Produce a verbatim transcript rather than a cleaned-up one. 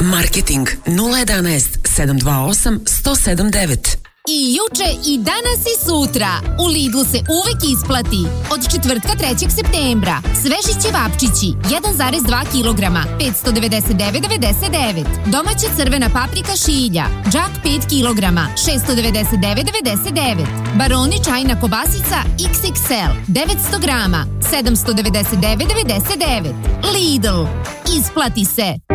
Marketing nula jedanaest sedam dva osam sto sedam devet. I juče i danas i sutra u Lidlu se uvek isplati. Od četvrtka trećeg septembra sveži ćevapčići jedan zarez dva kilograma petsto devedeset devet devedeset devet. Domaća crvena paprika šilja džak pet kilograma šesto devedeset devet devedeset devet. Baroni čajna kobasica iks iks el devetsto grama sedamsto devedeset devet devedeset devet. Lidl, isplati se.